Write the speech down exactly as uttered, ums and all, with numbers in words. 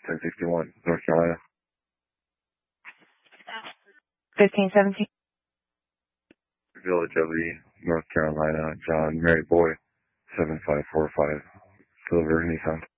ten sixty-one, North Carolina. fifteen seventeen. Village of Lee, North Carolina, John, Mary Boy, seven five four five, Silver, Nissan.